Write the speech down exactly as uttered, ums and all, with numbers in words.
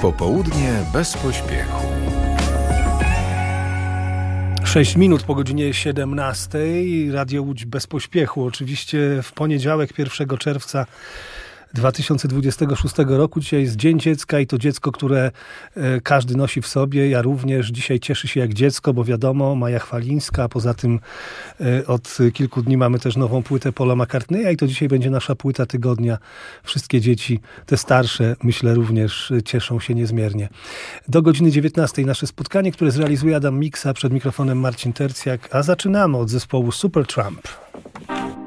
Popołudnie bez pośpiechu. sześć minut po godzinie siedemnastej. Radio Łódź bez pośpiechu. Oczywiście w poniedziałek pierwszego czerwca dwa tysiące dwudziestego szóstego roku. Dzisiaj jest Dzień Dziecka i to dziecko, które e, każdy nosi w sobie. Ja również dzisiaj cieszę się jak dziecko, bo wiadomo, Maja Chwalińska, a poza tym e, od kilku dni mamy też nową płytę Paula McCartneya i to dzisiaj będzie nasza płyta tygodnia. Wszystkie dzieci, te starsze, myślę również cieszą się niezmiernie. Do godziny dziewiętnastej nasze spotkanie, które zrealizuje Adam Miksa, przed mikrofonem Marcin Tercjak, a zaczynamy od zespołu Supertramp.